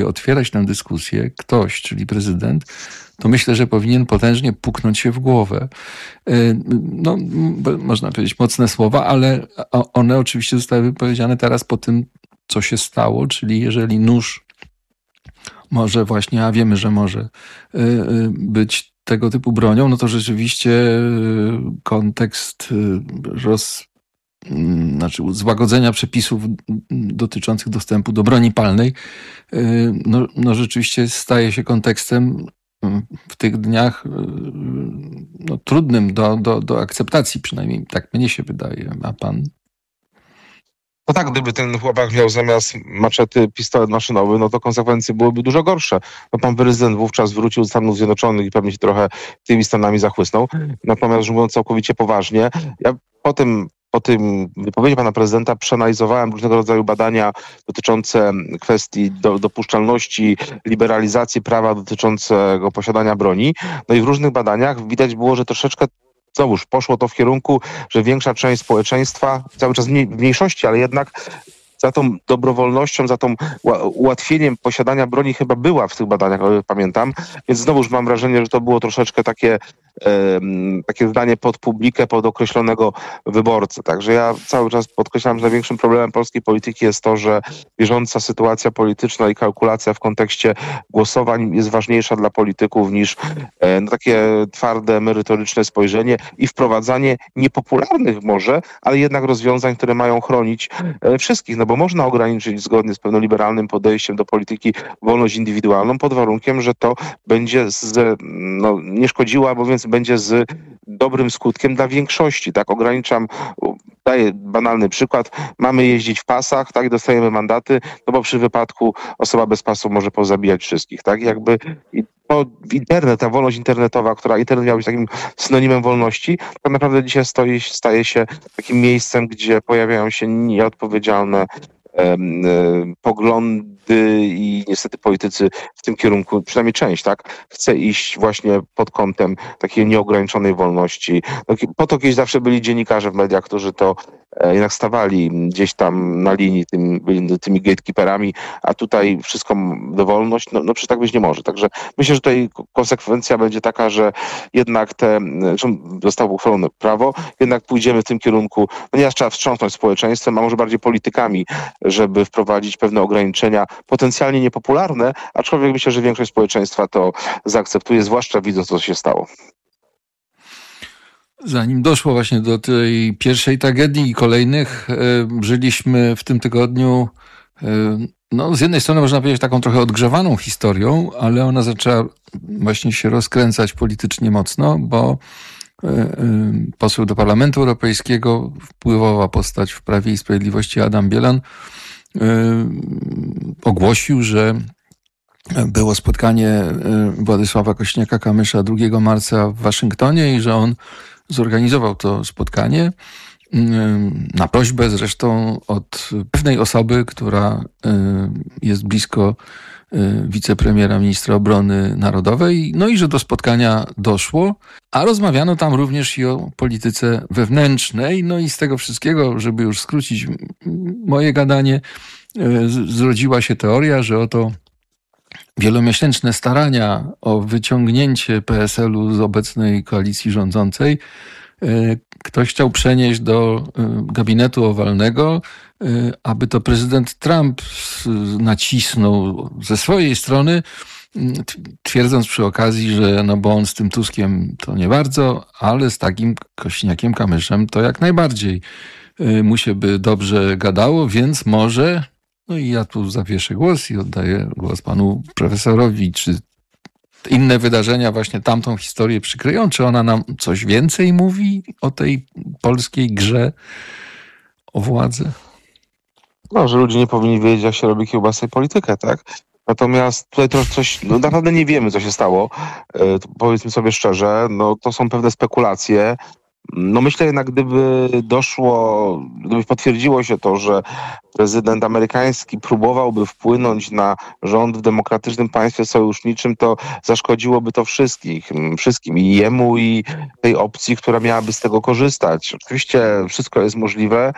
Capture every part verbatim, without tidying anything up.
otwierać tę dyskusję ktoś, czyli prezydent, to myślę, że powinien potężnie puknąć się w głowę. No, można powiedzieć mocne słowa, ale one oczywiście zostały wypowiedziane teraz po tym, co się stało, czyli jeżeli nóż może właśnie, a wiemy, że może być tego typu bronią, no to rzeczywiście kontekst roz, znaczy złagodzenia przepisów dotyczących dostępu do broni palnej, no, no rzeczywiście staje się kontekstem w tych dniach no, trudnym do, do, do akceptacji, przynajmniej tak mnie się wydaje. A pan? No tak, gdyby ten chłopak miał zamiast maczety pistolet maszynowy, no to konsekwencje byłyby dużo gorsze. No pan prezydent wówczas wrócił do Stanów Zjednoczonych i pewnie się trochę tymi Stanami zachłysnął. Natomiast mówiąc całkowicie poważnie, ja po tym Po tym wypowiedzi pana prezydenta przeanalizowałem różnego rodzaju badania dotyczące kwestii do, dopuszczalności, liberalizacji prawa dotyczącego posiadania broni. No i w różnych badaniach widać było, że troszeczkę znowuż poszło to w kierunku, że większa część społeczeństwa, cały czas mniej, w mniejszości, ale jednak za tą dobrowolnością, za tą ułatwieniem posiadania broni chyba była w tych badaniach, pamiętam. Więc znowuż mam wrażenie, że to było troszeczkę takie, e, takie zdanie pod publikę, pod określonego wyborcę. Także ja cały czas podkreślam, że największym problemem polskiej polityki jest to, że bieżąca sytuacja polityczna i kalkulacja w kontekście głosowań jest ważniejsza dla polityków niż e, no, takie twarde, merytoryczne spojrzenie i wprowadzanie niepopularnych może, ale jednak rozwiązań, które mają chronić e, wszystkich. No bo można ograniczyć zgodnie z pewnym liberalnym podejściem do polityki wolność indywidualną pod warunkiem, że to będzie z, no, nie szkodziło, bo więc będzie z dobrym skutkiem dla większości. Tak, ograniczam, daję banalny przykład, mamy jeździć w pasach, tak, dostajemy mandaty, no bo przy wypadku osoba bez pasu może pozabijać wszystkich, tak, jakby i to internet, ta wolność internetowa, która internet miał być takim synonimem wolności, tak naprawdę dzisiaj stoi, staje się takim miejscem, gdzie pojawiają się nieodpowiedzialne um, um, poglądy i niestety politycy w tym kierunku, przynajmniej część, tak, chce iść właśnie pod kątem takiej nieograniczonej wolności. No, po to kiedyś zawsze byli dziennikarze w mediach, którzy to e, jednak stawali gdzieś tam na linii, tym, byli tymi gatekeeperami, a tutaj wszystko dowolność, no, no przecież tak być nie może. Także myślę, że tutaj konsekwencja będzie taka, że jednak te, zresztą zostało uchwalone prawo, jednak pójdziemy w tym kierunku, ponieważ trzeba wstrząsnąć społeczeństwem, a może bardziej politykami, żeby wprowadzić pewne ograniczenia, potencjalnie niepopularne, aczkolwiek myślę, że większość społeczeństwa to zaakceptuje, zwłaszcza widząc, co się stało. Zanim doszło właśnie do tej pierwszej tragedii i kolejnych, żyliśmy w tym tygodniu, no z jednej strony można powiedzieć taką trochę odgrzewaną historią, ale ona zaczęła właśnie się rozkręcać politycznie mocno, bo poseł do Parlamentu Europejskiego, wpływowa postać w Prawie i Sprawiedliwości Adam Bielan, ogłosił, że było spotkanie Władysława Kośniaka-Kamysza drugiego marca w Waszyngtonie i że on zorganizował to spotkanie na prośbę zresztą od pewnej osoby, która jest blisko wicepremiera, ministra obrony narodowej, no i że do spotkania doszło, a rozmawiano tam również i o polityce wewnętrznej, no i z tego wszystkiego, żeby już skrócić moje gadanie, zrodziła się teoria, że oto wielomiesięczne starania o wyciągnięcie P S L u z obecnej koalicji rządzącej ktoś chciał przenieść do gabinetu owalnego, aby to prezydent Trump nacisnął ze swojej strony, twierdząc przy okazji, że no bo on z tym Tuskiem to nie bardzo, ale z takim Kośniakiem-Kamyszem to jak najbardziej mu się by dobrze gadało, więc może, no i ja tu zawieszę głos i oddaję głos panu profesorowi, czy inne wydarzenia właśnie tamtą historię przykryją? Czy ona nam coś więcej mówi o tej polskiej grze o władzę? No, że ludzie nie powinni wiedzieć, jak się robi kiełbasę i politykę, tak? Natomiast tutaj to coś, no naprawdę nie wiemy, co się stało. Yy, powiedzmy sobie szczerze, no to są pewne spekulacje. No myślę jednak, gdyby doszło, gdyby potwierdziło się to, że prezydent amerykański próbowałby wpłynąć na rząd w demokratycznym państwie sojuszniczym, to zaszkodziłoby to wszystkich, wszystkim, i jemu, i tej opcji, która miałaby z tego korzystać. Oczywiście wszystko jest możliwe,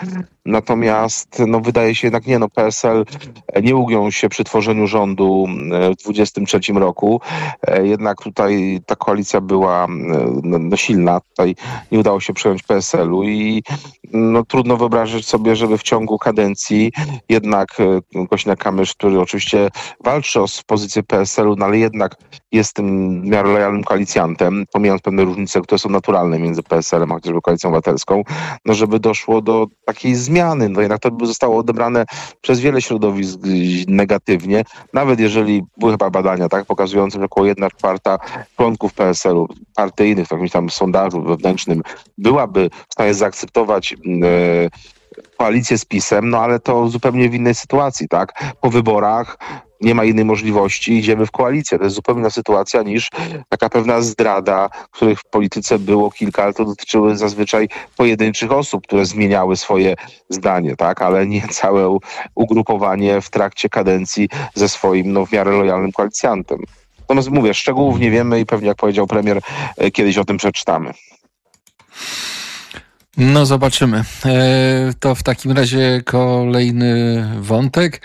Natomiast no, wydaje się jednak nie, no P S L nie ugiął się przy tworzeniu rządu w dwudziestym trzecim roku. Jednak tutaj ta koalicja była no, no, silna. Tutaj nie udało się przejąć P S L-u i no, trudno wyobrazić sobie, żeby w ciągu kadencji jednak Kosiniak-Kamysz, który oczywiście walczy o pozycję P S L-u, no ale jednak jest tym w miarę lojalnym koalicjantem, pomijając pewne różnice, które są naturalne między P S L-em a chociażby Koalicją Obywatelską, no żeby doszło do takiej zmiany. No jednak to by zostało odebrane przez wiele środowisk negatywnie, nawet jeżeli były chyba badania, tak, pokazujące, że około jedna czwarta członków P S L-u, partyjnych, w jakimś tam sondażu wewnętrznym, byłaby w stanie zaakceptować yy, koalicję z PiS-em, no ale to zupełnie w innej sytuacji, tak? Po wyborach nie ma innej możliwości, idziemy w koalicję. To jest zupełnie inna sytuacja niż taka pewna zdrada, których w polityce było kilka, ale to dotyczyły zazwyczaj pojedynczych osób, które zmieniały swoje zdanie, tak? Ale nie całe ugrupowanie w trakcie kadencji ze swoim, no w miarę lojalnym koalicjantem. Natomiast mówię, szczegółów nie wiemy i pewnie, jak powiedział premier, kiedyś o tym przeczytamy. No zobaczymy. E, to w takim razie kolejny wątek.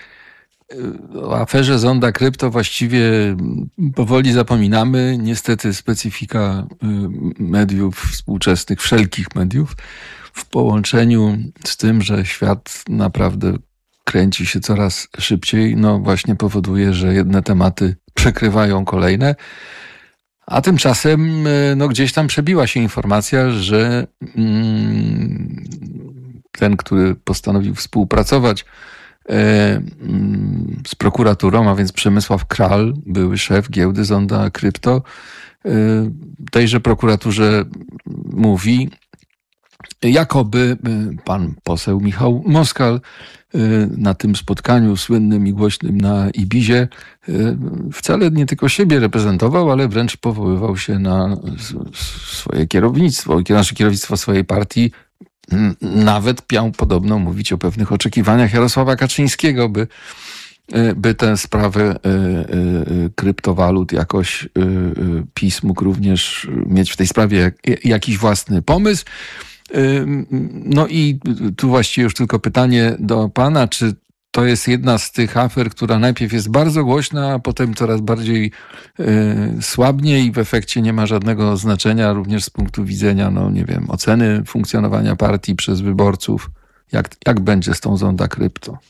O aferze Zonda Krypto właściwie powoli zapominamy. Niestety specyfika mediów współczesnych, wszelkich mediów, w połączeniu z tym, że świat naprawdę kręci się coraz szybciej, no właśnie powoduje, że jedne tematy przekrywają kolejne. A tymczasem no, gdzieś tam przebiła się informacja, że mm, ten, który postanowił współpracować e, mm, z prokuraturą, a więc Przemysław Kral, były szef giełdy Zonda Krypto, e, tejże prokuraturze mówi, jakoby pan poseł Michał Moskal na tym spotkaniu słynnym i głośnym na Ibizie wcale nie tylko siebie reprezentował, ale wręcz powoływał się na swoje kierownictwo, nasze kierownictwo swojej partii. Nawet miał podobno mówić o pewnych oczekiwaniach Jarosława Kaczyńskiego, by, by tę sprawę kryptowalut jakoś PiS mógł również mieć w tej sprawie jakiś własny pomysł. No i tu właściwie już tylko pytanie do pana, czy to jest jedna z tych afer, która najpierw jest bardzo głośna, a potem coraz bardziej y, słabnie i w efekcie nie ma żadnego znaczenia, również z punktu widzenia, no nie wiem, oceny funkcjonowania partii przez wyborców. Jak, jak będzie z tą Zonda Krypto?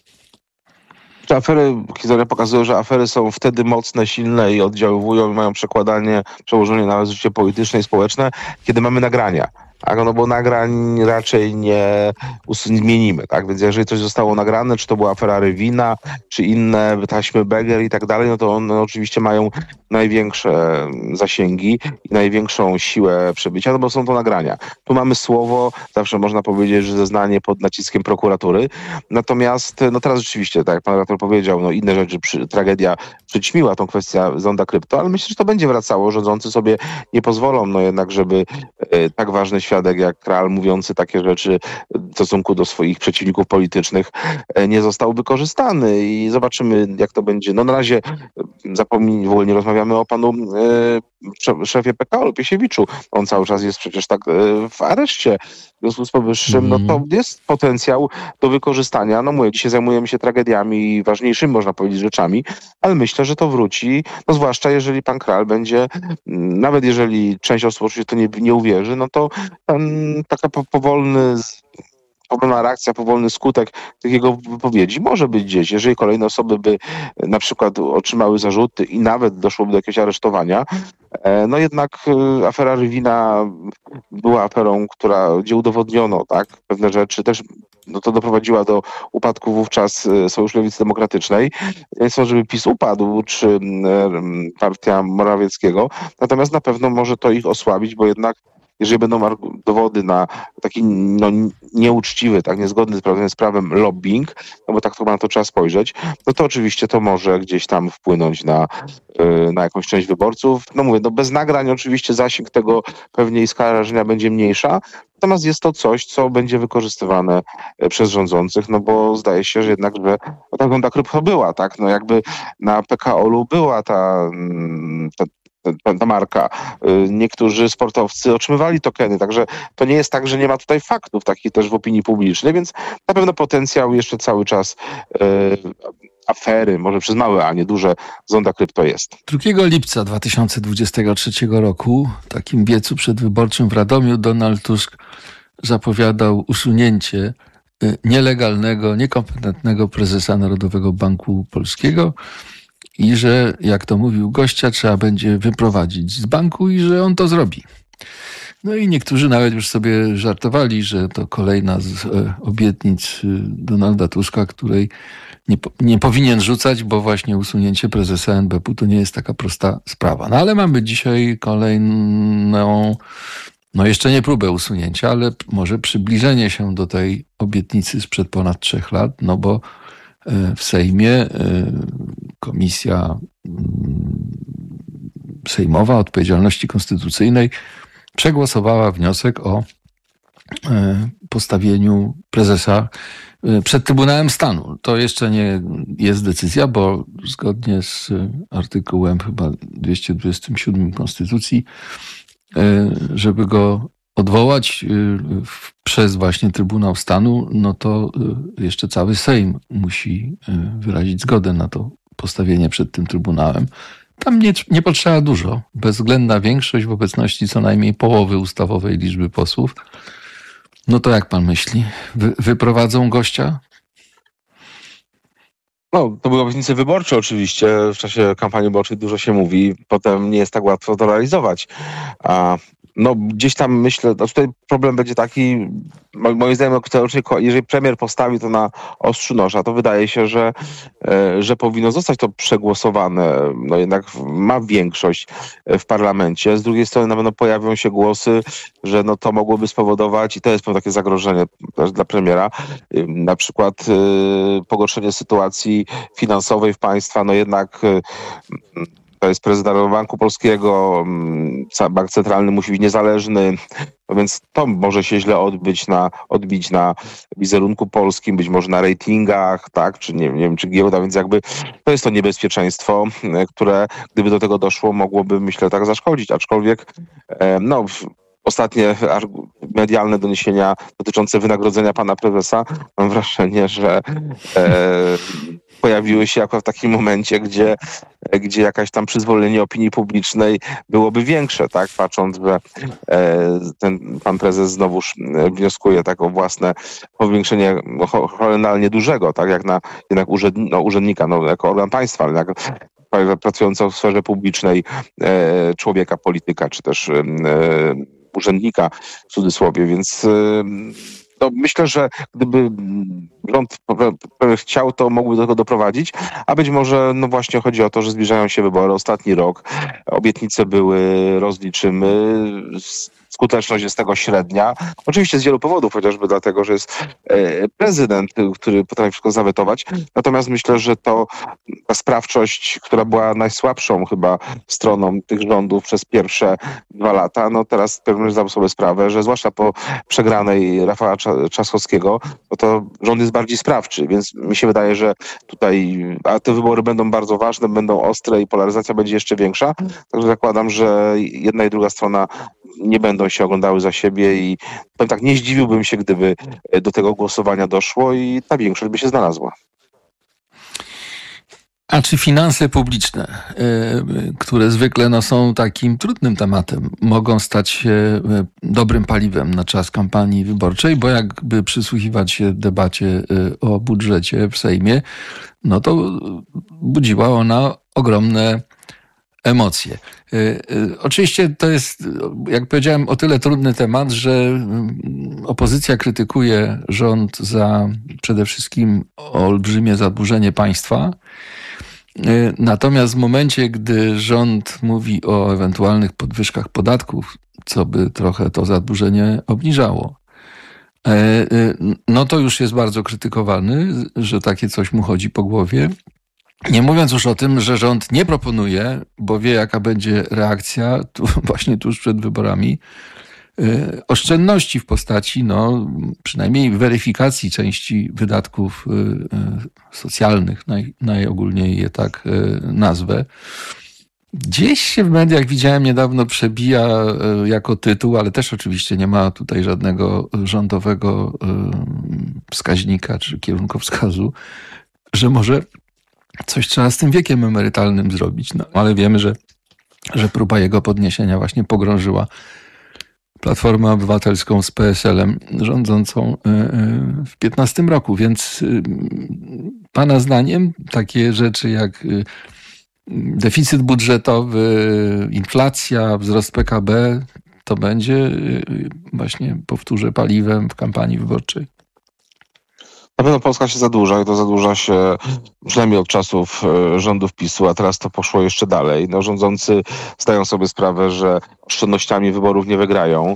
Afery, historia pokazuje, że afery są wtedy mocne, silne i oddziaływują i mają przekładanie, przełożenie na życie polityczne i społeczne, kiedy mamy nagrania. Tak, no bo nagrań raczej nie zmienimy, tak? Więc jeżeli coś zostało nagrane, czy to była afera Rywina, czy inne taśmy Beger i tak dalej, no to one oczywiście mają największe zasięgi i największą siłę przebicia, no bo są to nagrania. Tu mamy słowo, zawsze można powiedzieć, że zeznanie pod naciskiem prokuratury, natomiast no teraz rzeczywiście, tak jak pan redaktor powiedział, no inne rzeczy, przy, tragedia przyćmiła tą kwestię Zonda Krypto, ale myślę, że to będzie wracało. Rządzący sobie nie pozwolą, no jednak, żeby e, tak ważny świadek jak Kral mówiący takie rzeczy w stosunku do swoich przeciwników politycznych nie został wykorzystany i zobaczymy, jak to będzie. No na razie zapomnij, w ogóle nie rozmawiamy o panu e, szefie P K O, Piesiewiczu. On cały czas jest przecież tak e, w areszcie. W związku z powyższym, mm. no to jest potencjał do wykorzystania. No mówię, dzisiaj zajmujemy się tragediami i ważniejszymi, można powiedzieć, rzeczami, ale myślę, że to wróci, no zwłaszcza jeżeli pan Kral będzie, nawet jeżeli część osób oczywiście to nie, nie uwierzy, no to um, taka po, powolny powolna reakcja, powolny skutek tych jego wypowiedzi może być gdzieś. Jeżeli kolejne osoby by na przykład otrzymały zarzuty i nawet doszłoby do jakiegoś aresztowania, no jednak afera Rywina była aferą, która, gdzie udowodniono, tak, pewne rzeczy, też no to doprowadziła do upadku wówczas Sojuszu Lewicy Demokratycznej. Nie sądzę, żeby PiS upadł, czy partia Morawieckiego, natomiast na pewno może to ich osłabić, bo jednak jeżeli będą dowody na taki no, nieuczciwy, tak niezgodny z prawem lobbying, no bo tak to na to trzeba spojrzeć, no to oczywiście to może gdzieś tam wpłynąć na, na jakąś część wyborców. No mówię, no bez nagrań oczywiście zasięg tego pewnie i skala rażenia będzie mniejsza, natomiast jest to coś, co będzie wykorzystywane przez rządzących, no bo zdaje się, że jednak, że no, ta Zonda Krypto była, tak, no jakby na P K O-lu była ta, ta ta marka. Niektórzy sportowcy otrzymywali tokeny, także to nie jest tak, że nie ma tutaj faktów takich też w opinii publicznej, więc na pewno potencjał jeszcze cały czas e, afery, może przez małe, a nie duże, zonda krypto jest. drugiego lipca dwa tysiące dwudziestego trzeciego roku, w takim wiecu przedwyborczym w Radomiu, Donald Tusk zapowiadał usunięcie nielegalnego, niekompetentnego prezesa Narodowego Banku Polskiego i że, jak to mówił gościa, trzeba będzie wyprowadzić z banku i że on to zrobi. No i niektórzy nawet już sobie żartowali, że to kolejna z obietnic Donalda Tuska, której nie, nie powinien rzucać, bo właśnie usunięcie prezesa N B P to nie jest taka prosta sprawa. No ale mamy dzisiaj kolejną, no jeszcze nie próbę usunięcia, ale może przybliżenie się do tej obietnicy sprzed ponad trzech lat, no bo w Sejmie Komisja Sejmowa Odpowiedzialności Konstytucyjnej przegłosowała wniosek o postawieniu prezesa przed Trybunałem Stanu. To jeszcze nie jest decyzja, bo zgodnie z artykułem chyba dwieście dwudziestym siódmym Konstytucji, żeby go odwołać przez właśnie Trybunał Stanu, no to jeszcze cały Sejm musi wyrazić zgodę na to postawienie przed tym Trybunałem. Tam nie, nie potrzeba dużo. Bezwzględna większość w obecności co najmniej połowy ustawowej liczby posłów. No to jak pan myśli? Wy, wyprowadzą gościa? No, to były obietnice wyborcze oczywiście. W czasie kampanii wyborczej dużo się mówi. Potem nie jest tak łatwo to realizować. A no gdzieś tam myślę, no tutaj problem będzie taki, moim zdaniem, jeżeli premier postawi to na ostrzu noża, to wydaje się, że, że powinno zostać to przegłosowane. No jednak ma większość w parlamencie. Z drugiej strony na pewno pojawią się głosy, że no to mogłoby spowodować, i to jest pewne takie zagrożenie też dla premiera, na przykład pogorszenie sytuacji finansowej w państwa, no jednak to jest prezes Narodowego Banku Polskiego, bank centralny musi być niezależny, no więc to może się źle odbyć na, odbić na wizerunku polskim, być może na ratingach, tak, czy nie, nie wiem, czy giełda, więc jakby to jest to niebezpieczeństwo, które gdyby do tego doszło, mogłoby, myślę, tak zaszkodzić, aczkolwiek no ostatnie medialne doniesienia dotyczące wynagrodzenia pana prezesa, mam wrażenie, że e, pojawiły się akurat w takim momencie, gdzie, gdzie jakaś tam przyzwolenie opinii publicznej byłoby większe, tak? Patrząc, że e, ten pan prezes znowuż wnioskuje tak o własne powiększenie horrendalnie dużego, tak? Jak na jednak urzęd, no, urzędnika, no, jako organ państwa, ale jak pracującego w sferze publicznej e, człowieka, polityka, czy też e, urzędnika w cudzysłowie, więc no, myślę, że gdyby rząd chciał, to mógłby do tego doprowadzić, a być może no właśnie chodzi o to, że zbliżają się wybory, ostatni rok, obietnice były, rozliczymy, skuteczność jest tego średnia. Oczywiście z wielu powodów, chociażby dlatego, że jest prezydent, który potrafi wszystko zawetować. Natomiast myślę, że to ta sprawczość, która była najsłabszą chyba stroną tych rządów przez pierwsze dwa lata, no teraz pewnie zdam sobie sprawę, że zwłaszcza po przegranej Rafała Trzaskowskiego, no to rząd jest bardziej sprawczy, więc mi się wydaje, że tutaj, a te wybory będą bardzo ważne, będą ostre i polaryzacja będzie jeszcze większa. Także zakładam, że jedna i druga strona nie będą się oglądały za siebie i powiem tak, nie zdziwiłbym się, gdyby do tego głosowania doszło i ta większość by się znalazła. A czy finanse publiczne, które zwykle no, są takim trudnym tematem, mogą stać się dobrym paliwem na czas kampanii wyborczej? Bo jakby przysłuchiwać się debacie o budżecie w Sejmie, no to budziła ona ogromne emocje. Oczywiście to jest, jak powiedziałem, o tyle trudny temat, że opozycja krytykuje rząd za przede wszystkim olbrzymie zadłużenie państwa. Natomiast w momencie, gdy rząd mówi o ewentualnych podwyżkach podatków, co by trochę to zadłużenie obniżało, no to już jest bardzo krytykowany, że takie coś mu chodzi po głowie. Nie mówiąc już o tym, że rząd nie proponuje, bo wie, jaka będzie reakcja tu, właśnie tuż przed wyborami, yy, oszczędności w postaci, no, przynajmniej weryfikacji części wydatków yy, socjalnych, naj, najogólniej je tak yy, nazwę. Gdzieś się w mediach widziałem niedawno przebija e, jako tytuł, ale też oczywiście nie ma tutaj żadnego rządowego e, wskaźnika czy kierunkowskazu, że może coś trzeba z tym wiekiem emerytalnym zrobić. No, ale wiemy, że, że próba jego podniesienia właśnie pogrążyła Platformę Obywatelską z P S L-em rządzącą w piętnastym roku. Więc pana zdaniem takie rzeczy jak deficyt budżetowy, inflacja, wzrost P K B to będzie właśnie, powtórzę, paliwem w kampanii wyborczej? Na pewno Polska się zadłuża i to zadłuża się przynajmniej od czasów rządów PiSu, a teraz to poszło jeszcze dalej. No, rządzący zdają sobie sprawę, że oszczędnościami wyborów nie wygrają.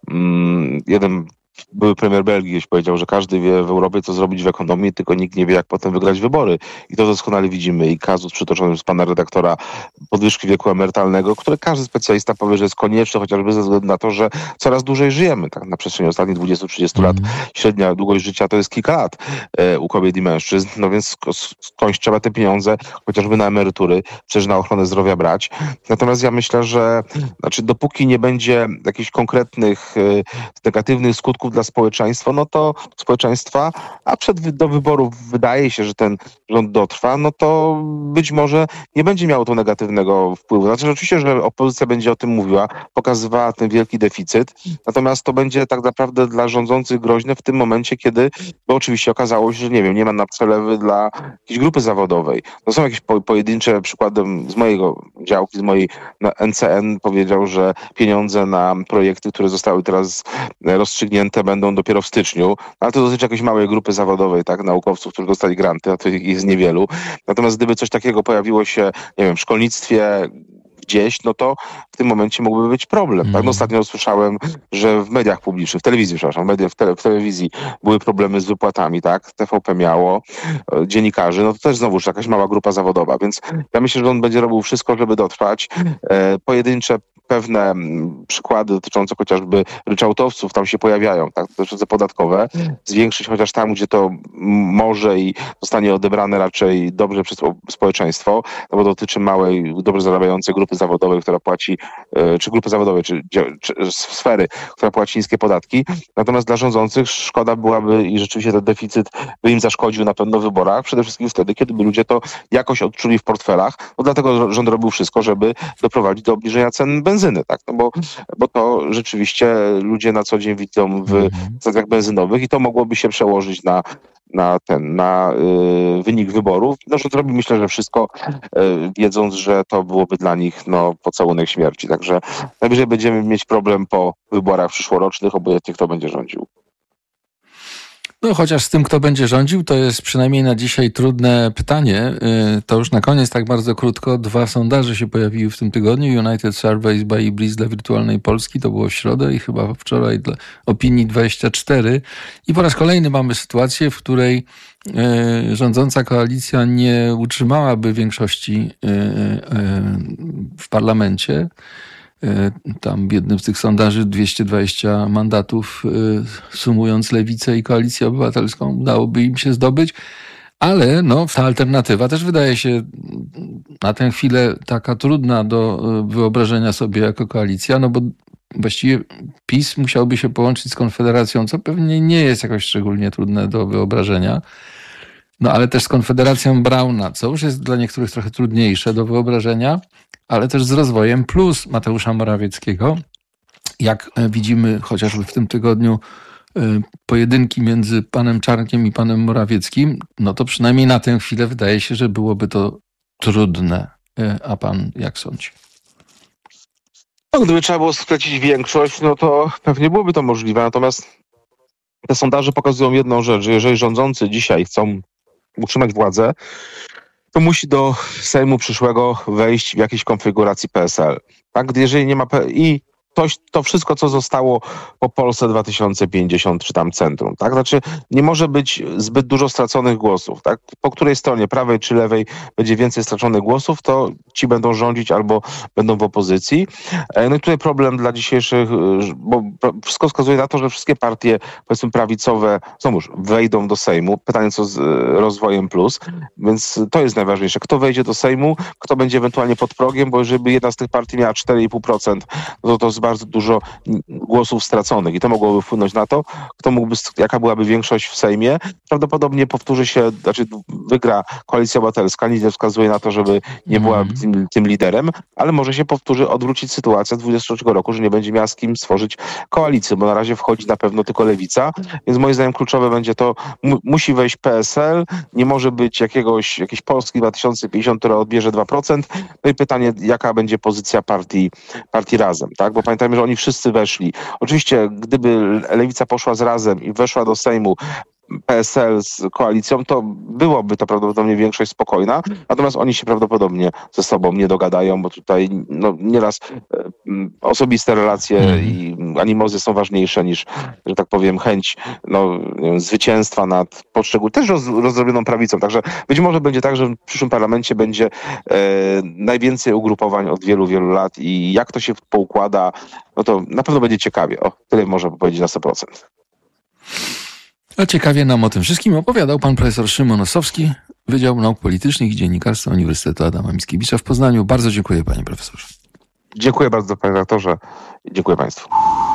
Mm, jeden były premier Belgii gdzieś powiedział, że każdy wie w Europie, co zrobić w ekonomii, tylko nikt nie wie, jak potem wygrać wybory. I to doskonale widzimy. I kazus przytoczony przez pana redaktora podwyżki wieku emerytalnego, który każdy specjalista powie, że jest konieczny, chociażby ze względu na to, że coraz dłużej żyjemy. Tak, na przestrzeni ostatnich dwudziestu do trzydziestu lat średnia długość życia to jest kilka lat e, u kobiet i mężczyzn. No więc skądś trzeba te pieniądze chociażby na emerytury, przecież na ochronę zdrowia brać. Natomiast ja myślę, że znaczy dopóki nie będzie jakichś konkretnych e, negatywnych skutków dla społeczeństwa, no to społeczeństwa, a przed do wyborów wydaje się, że ten rząd dotrwa, no to być może nie będzie miało to negatywnego wpływu. Znaczy, że oczywiście, że opozycja będzie o tym mówiła, pokazywała ten wielki deficyt, natomiast to będzie tak naprawdę dla rządzących groźne w tym momencie, kiedy, bo oczywiście okazało się, że nie wiem, nie ma na przelewy dla jakiejś grupy zawodowej. To są jakieś po, pojedyncze przykłady z mojego działki, z mojej N C N powiedział, że pieniądze na projekty, które zostały teraz rozstrzygnięte, będą dopiero w styczniu, ale to dotyczy jakiejś małej grupy zawodowej, tak, naukowców, którzy dostali granty, a to ich jest niewielu. Natomiast gdyby coś takiego pojawiło się, nie wiem, w szkolnictwie gdzieś, no to w tym momencie mógłby być problem. Mm. Tak? No, ostatnio usłyszałem, że w mediach publicznych, w telewizji, przepraszam, w, media, w, tele, w telewizji były problemy z wypłatami, tak? T V P miało, e, dziennikarzy, no to też znowuż jakaś mała grupa zawodowa, więc ja myślę, że on będzie robił wszystko, żeby dotrwać. E, pojedyncze pewne przykłady dotyczące chociażby ryczałtowców tam się pojawiają, tak, dotyczące podatkowe, zwiększyć chociaż tam, gdzie to może i zostanie odebrane raczej dobrze przez społeczeństwo, no bo dotyczy małej, dobrze zarabiającej grupy zawodowej, która płaci, czy grupy zawodowej, czy, czy sfery, która płaci niskie podatki. Natomiast dla rządzących szkoda byłaby i rzeczywiście ten deficyt by im zaszkodził na pewno w wyborach, przede wszystkim wtedy, kiedy by ludzie to jakoś odczuli w portfelach. No dlatego rząd robił wszystko, żeby doprowadzić do obniżenia cen benzyny, tak? No bo, bo to rzeczywiście ludzie na co dzień widzą w stacjach benzynowych i to mogłoby się przełożyć na na ten, na y, wynik wyborów. No, że zrobi, myślę, że wszystko, y, wiedząc, że to byłoby dla nich no, pocałunek śmierci. Także najwyżej będziemy mieć problem po wyborach przyszłorocznych, obojętnie kto będzie rządził. No chociaż z tym, kto będzie rządził, to jest przynajmniej na dzisiaj trudne pytanie. To już na koniec, tak bardzo krótko, dwa sondaże się pojawiły w tym tygodniu. United Surveys by Ibris dla Wirtualnej Polski, to było w środę i chyba wczoraj dla Opinii dwadzieścia cztery. I po raz kolejny mamy sytuację, w której rządząca koalicja nie utrzymałaby większości w parlamencie. Tam w jednym z tych sondaży dwieście dwadzieścia mandatów, sumując Lewicę i Koalicję Obywatelską, udałoby im się zdobyć, ale no, ta alternatywa też wydaje się na tę chwilę taka trudna do wyobrażenia sobie jako koalicja, no bo właściwie PiS musiałby się połączyć z Konfederacją, co pewnie nie jest jakoś szczególnie trudne do wyobrażenia. No ale też z Konfederacją Brauna, co już jest dla niektórych trochę trudniejsze do wyobrażenia, ale też z rozwojem plus Mateusza Morawieckiego. Jak widzimy chociażby w tym tygodniu pojedynki między panem Czarnkiem i panem Morawieckim, no to przynajmniej na tę chwilę wydaje się, że byłoby to trudne. A pan jak sądzi? No, gdyby trzeba było sklecić większość, no to pewnie byłoby to możliwe. Natomiast te sondaże pokazują jedną rzecz, że jeżeli rządzący dzisiaj chcą utrzymać władzę, to musi do Sejmu przyszłego wejść w jakiejś konfiguracji P S L. Tak? Jeżeli nie ma P- i to, to wszystko, co zostało po Polsce dwa tysiące pięćdziesiąt, czy tam centrum, tak? Znaczy, nie może być zbyt dużo straconych głosów, tak? Po której stronie, prawej czy lewej, będzie więcej straconych głosów, to ci będą rządzić albo będą w opozycji. No i tutaj problem dla dzisiejszych, bo wszystko wskazuje na to, że wszystkie partie, powiedzmy, prawicowe, znowuż, wejdą do Sejmu. Pytanie, co z rozwojem plus, więc to jest najważniejsze. Kto wejdzie do Sejmu, kto będzie ewentualnie pod progiem, bo jeżeli jedna z tych partii miała cztery i pół procent, no to to jest bardzo dużo głosów straconych i to mogłoby wpłynąć na to, kto mógłby, jaka byłaby większość w Sejmie. Prawdopodobnie powtórzy się, znaczy wygra Koalicja Obywatelska, nic nie wskazuje na to, żeby nie była mm. tym, tym liderem, ale może się powtórzy, odwrócić sytuacja z dwudziestego trzeciego roku, że nie będzie miała z kim stworzyć koalicji, bo na razie wchodzi na pewno tylko Lewica, więc moim zdaniem kluczowe będzie to, mu, musi wejść P S L, nie może być jakiegoś, jakiejś Polski dwa tysiące pięćdziesiąt, która odbierze dwa procent. No i pytanie, jaka będzie pozycja partii, partii Razem, tak? Bo pamiętajmy, że oni wszyscy weszli. Oczywiście, gdyby Lewica poszła z Razem i weszła do Sejmu P S L z koalicją, to byłoby to prawdopodobnie większość spokojna, natomiast oni się prawdopodobnie ze sobą nie dogadają, bo tutaj no, nieraz e, osobiste relacje mm. i animozje są ważniejsze niż, że tak powiem, chęć no, nie wiem, zwycięstwa nad poszczególną, też roz, rozdrobioną prawicą. Także być może będzie tak, że w przyszłym parlamencie będzie e, najwięcej ugrupowań od wielu, wielu lat i jak to się poukłada, no to na pewno będzie ciekawie. O, tyle można powiedzieć na sto procent. A ciekawie nam o tym wszystkim opowiadał pan profesor Szymon Ossowski, Wydział Nauk Politycznych i Dziennikarstwa Uniwersytetu Adama Mickiewicza w Poznaniu. Bardzo dziękuję, panie profesorze. Dziękuję bardzo, panie redaktorze. Dziękuję państwu.